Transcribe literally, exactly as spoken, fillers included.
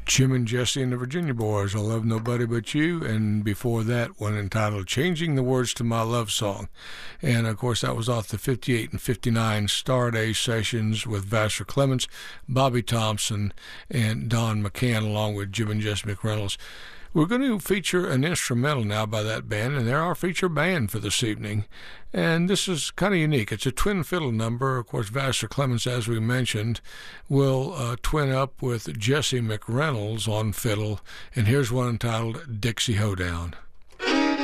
Jim and Jesse and the Virginia Boys, I Love Nobody But You, and before that, one entitled Changing the Words to My Love Song. And, of course, that was off the fifty-eight and fifty-nine Star Day sessions with Vassar Clements, Bobby Thompson, and Don McCann, along with Jim and Jesse McReynolds. We're going to feature an instrumental now by that band, and they're our feature band for this evening. And this is kind of unique. It's a twin fiddle number. Of course, Vassar Clements, as we mentioned, will uh, twin up with Jesse McReynolds on fiddle. And here's one entitled Dixie Hoedown.